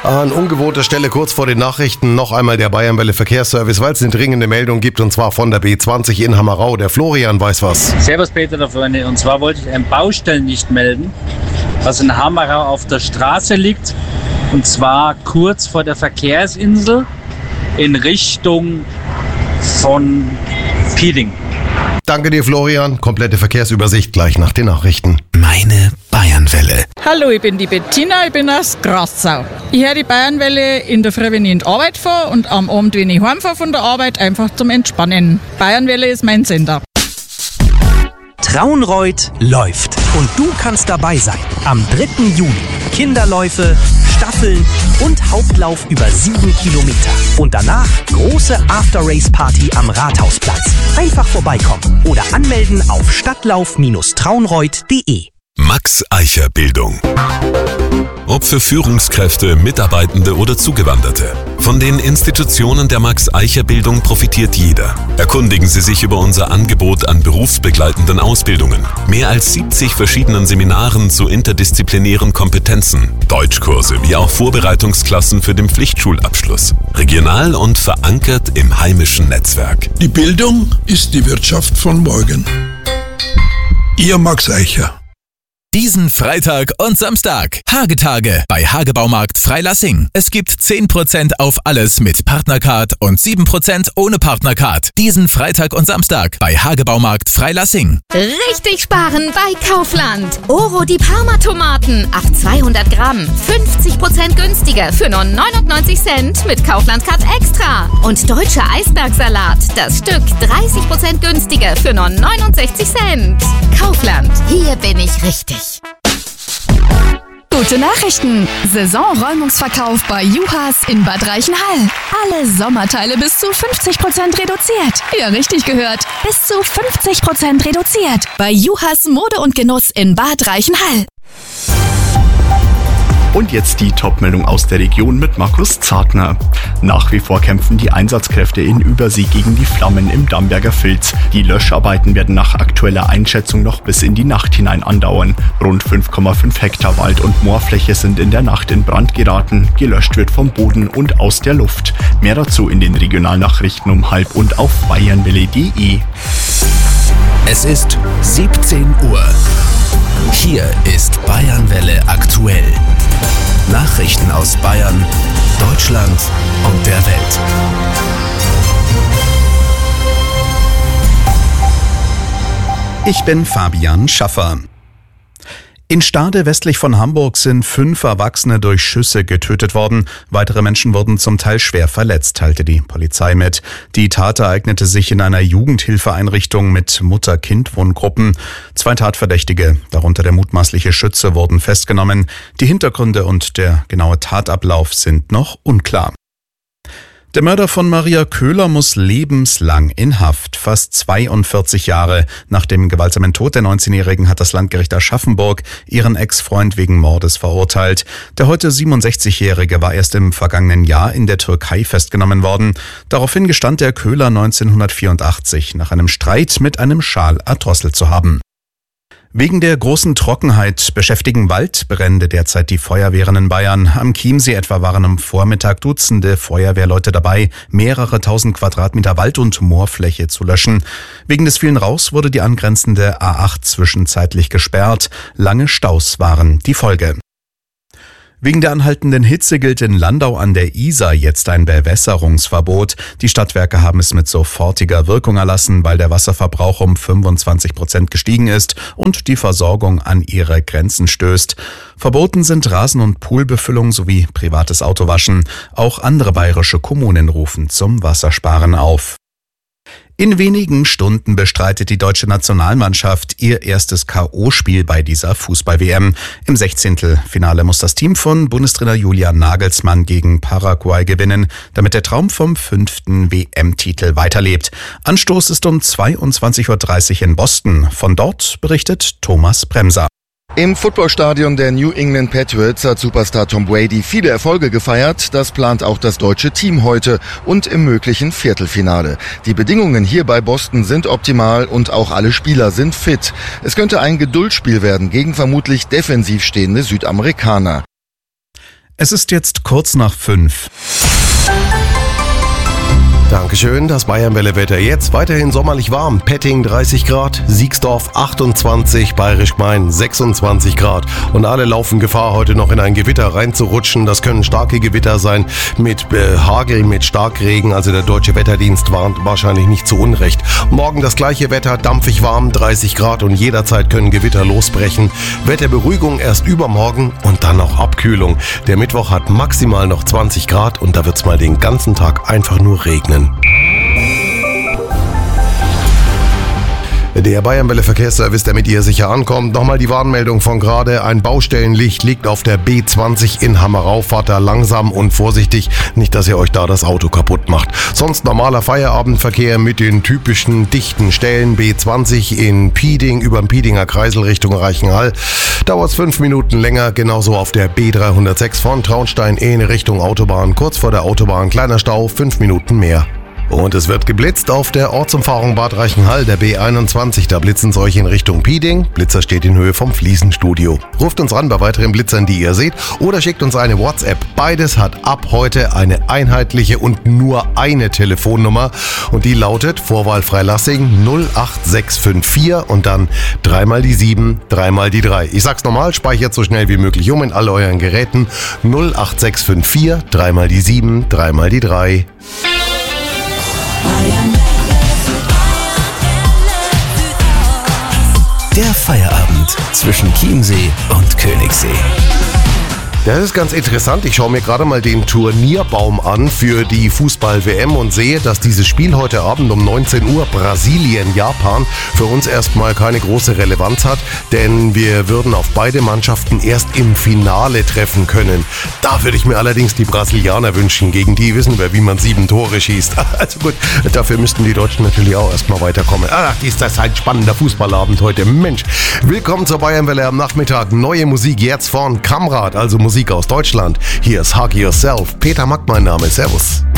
An ungewohnter Stelle kurz vor den Nachrichten noch einmal der Bayernwelle Verkehrsservice, weil es eine dringende Meldung gibt, und zwar von der B20 in Hammerau. Der Florian weiß was. Servus Peter da vorne, und zwar wollte ich ein Baustellenlicht melden, was in Hammerau auf der Straße liegt, und zwar kurz vor der Verkehrsinsel in Richtung von Pieding. Danke dir, Florian. Komplette Verkehrsübersicht gleich nach den Nachrichten. Meine Bayernwelle. Hallo, ich bin die Bettina, ich bin aus Grassau. Ich höre die Bayernwelle in der Früh, wenn ich in die Arbeit fahre, und am Abend, wenn ich heimfahre von der Arbeit, einfach zum Entspannen. Bayernwelle ist mein Sender. Traunreut läuft. Und du kannst dabei sein. Am 3. Juli. Kinderläufe, Staffeln und Hauptlauf über 7 Kilometer. Und danach große After-Race-Party am Rathausplatz. Einfach vorbeikommen oder anmelden auf stadtlauf-traunreut.de. Max Eicher Bildung. Ob für Führungskräfte, Mitarbeitende oder Zugewanderte. Von den Institutionen der Max Eicher Bildung profitiert jeder. Erkundigen Sie sich über unser Angebot an berufsbegleitenden Ausbildungen. Mehr als 70 verschiedenen Seminaren zu interdisziplinären Kompetenzen. Deutschkurse wie auch Vorbereitungsklassen für den Pflichtschulabschluss. Regional und verankert im heimischen Netzwerk. Die Bildung ist die Wirtschaft von morgen. Ihr Max Eicher. Diesen Freitag und Samstag. Hagetage bei Hagebaumarkt Freilassing. Es gibt 10% auf alles mit Partnercard und 7% ohne Partnercard. Diesen Freitag und Samstag bei Hagebaumarkt Freilassing. Richtig sparen bei Kaufland. Oro die Parma-Tomaten auf 200 Gramm. 50% günstiger für nur 99 Cent mit Kaufland-Card Extra. Und deutscher Eisbergsalat. Das Stück 30% günstiger für nur 69 Cent. Kaufland. Hier bin ich richtig. Gute Nachrichten! Saisonräumungsverkauf bei Juhas in Bad Reichenhall. Alle Sommerteile bis zu 50% reduziert. Ja, richtig gehört. Bis zu 50% reduziert. Bei Juhas Mode und Genuss in Bad Reichenhall. Und jetzt die Top-Meldung aus der Region mit Markus Zartner. Nach wie vor kämpfen die Einsatzkräfte in Übersee gegen die Flammen im Damberger Vils. Die Löscharbeiten werden nach aktueller Einschätzung noch bis in die Nacht hinein andauern. Rund 5,5 Hektar Wald- und Moorfläche sind in der Nacht in Brand geraten. Gelöscht wird vom Boden und aus der Luft. Mehr dazu in den Regionalnachrichten um 12:30 und auf bayernwelle.de. Es ist 17 Uhr. Hier ist Bayernwelle aktuell. Nachrichten aus Bayern, Deutschland und der Welt. Ich bin Fabian Schaffer. In Stade westlich von Hamburg sind 5 Erwachsene durch Schüsse getötet worden. Weitere Menschen wurden zum Teil schwer verletzt, teilte die Polizei mit. Die Tat ereignete sich in einer Jugendhilfeeinrichtung mit Mutter-Kind-Wohngruppen. 2 Tatverdächtige, darunter der mutmaßliche Schütze, wurden festgenommen. Die Hintergründe und der genaue Tatablauf sind noch unklar. Der Mörder von Maria Köhler muss lebenslang in Haft. Fast 42 Jahre nach dem gewaltsamen Tod der 19-Jährigen hat das Landgericht Aschaffenburg ihren Ex-Freund wegen Mordes verurteilt. Der heute 67-Jährige war erst im vergangenen Jahr in der Türkei festgenommen worden. Daraufhin gestand der Köhler 1984 nach einem Streit mit einem Schal erdrosselt zu haben. Wegen der großen Trockenheit beschäftigen Waldbrände derzeit die Feuerwehren in Bayern. Am Chiemsee etwa waren am Vormittag Dutzende Feuerwehrleute dabei, mehrere tausend Quadratmeter Wald- und Moorfläche zu löschen. Wegen des vielen Rauchs wurde die angrenzende A8 zwischenzeitlich gesperrt. Lange Staus waren die Folge. Wegen der anhaltenden Hitze gilt in Landau an der Isar jetzt ein Bewässerungsverbot. Die Stadtwerke haben es mit sofortiger Wirkung erlassen, weil der Wasserverbrauch um 25% gestiegen ist und die Versorgung an ihre Grenzen stößt. Verboten sind Rasen- und Poolbefüllung sowie privates Autowaschen. Auch andere bayerische Kommunen rufen zum Wassersparen auf. In wenigen Stunden bestreitet die deutsche Nationalmannschaft ihr erstes K.O.-Spiel bei dieser Fußball-WM. Im 16. Finale muss das Team von Bundestrainer Julian Nagelsmann gegen Paraguay gewinnen, damit der Traum vom 5. WM-Titel weiterlebt. Anstoß ist um 22:30 Uhr in Boston. Von dort berichtet Thomas Bremser. Im Footballstadion der New England Patriots hat Superstar Tom Brady viele Erfolge gefeiert. Das plant auch das deutsche Team heute und im möglichen Viertelfinale. Die Bedingungen hier bei Boston sind optimal und auch alle Spieler sind fit. Es könnte ein Geduldsspiel werden gegen vermutlich defensiv stehende Südamerikaner. Es ist jetzt kurz nach 5. Dankeschön, das Bayernwelle-Wetter jetzt weiterhin sommerlich warm. Petting 30 Grad, Siegsdorf 28, Bayerisch Gmein 26 Grad. Und alle laufen Gefahr, heute noch in ein Gewitter reinzurutschen. Das können starke Gewitter sein mit Hagel, mit Starkregen. Also der Deutsche Wetterdienst warnt wahrscheinlich nicht zu Unrecht. Morgen das gleiche Wetter, dampfig warm, 30 Grad und jederzeit können Gewitter losbrechen. Wetterberuhigung erst übermorgen und dann noch Abkühlung. Der Mittwoch hat maximal noch 20 Grad und da wird's mal den ganzen Tag einfach nur regnen. Der Bayernwelle Verkehrsservice, der mit ihr sicher ankommt. Nochmal die Warnmeldung von gerade. Ein Baustellenlicht liegt auf der B20 in Hammerau. Fahrt da langsam und vorsichtig. Nicht, dass ihr euch da das Auto kaputt macht. Sonst normaler Feierabendverkehr mit den typischen dichten Stellen. B20 in Pieding über den Piedinger Kreisel Richtung Reichenhall. Dauert 5 Minuten länger. Genauso auf der B306 von Traunstein in Richtung Autobahn. Kurz vor der Autobahn kleiner Stau, 5 Minuten mehr. Und es wird geblitzt auf der Ortsumfahrung Bad Reichenhall, der B21. Da blitzen sie euch in Richtung Pieding. Blitzer steht in Höhe vom Fliesenstudio. Ruft uns an bei weiteren Blitzern, die ihr seht, oder schickt uns eine WhatsApp. Beides hat ab heute eine einheitliche und nur eine Telefonnummer. Und die lautet Vorwahl Freilassing 08654 und dann 3 mal die 7, 3 mal die 3. Ich sag's nochmal, speichert so schnell wie möglich in all euren Geräten. 08654, 3 mal die 7, 3 mal die 3. Der Feierabend zwischen Chiemsee und Königssee. Das ist ganz interessant. Ich schaue mir gerade mal den Turnierbaum an für die Fußball-WM und sehe, dass dieses Spiel heute Abend um 19 Uhr Brasilien-Japan für uns erstmal keine große Relevanz hat, denn wir würden auf beide Mannschaften erst im Finale treffen können. Da würde ich mir allerdings die Brasilianer wünschen. Gegen die wissen wir, wie man 7 Tore schießt. Also gut, dafür müssten die Deutschen natürlich auch erstmal weiterkommen. Ach, ist das ein spannender Fußballabend heute. Mensch, willkommen zur Bayernwelle am Nachmittag. Neue Musik jetzt von Kamrat, also Musik aus Deutschland. Hier ist Hug Yourself. Peter Mack, mein Name. Servus.